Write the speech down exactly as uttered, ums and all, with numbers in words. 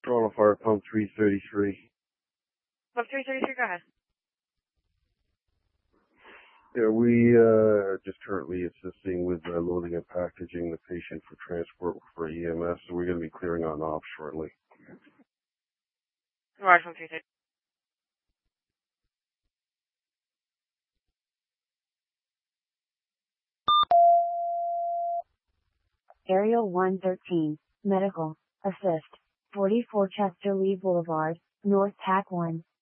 Toronto Fire Pump three thirty-three. Pump three thirty-three, go ahead. Yeah, we uh, are just currently assisting with uh, loading and packaging the patient for transport for E M S, so we're going to be clearing on off shortly. Roger, Pump three thirty. Area one thirteen, Medical, Assist, forty-four Chester Lee Boulevard, North Tack one.